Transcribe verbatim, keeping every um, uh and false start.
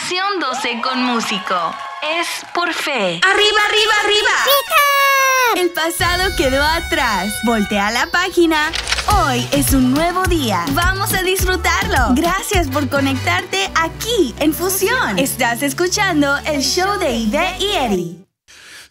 Fusión doce con Músico. Es por fe. ¡Arriba, arriba, arriba! ¡Peter! El pasado quedó atrás. Voltea la página. Hoy es un nuevo día. Vamos a disfrutarlo. Gracias por conectarte aquí en Fusión. Estás escuchando el show de Ivette y Eddie.